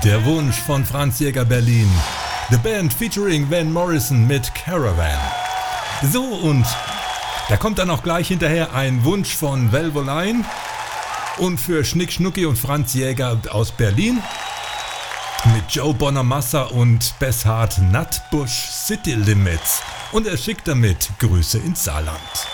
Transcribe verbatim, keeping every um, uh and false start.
Der Wunsch von Franz Jäger Berlin. The Band featuring Van Morrison mit Caravan. So, und da kommt dann auch gleich hinterher ein Wunsch von Velvoline und für Schnick Schnucki und Franz Jäger aus Berlin mit Joe Bonamassa und Bess Hart Nutbush City Limits. Und er schickt damit Grüße ins Saarland.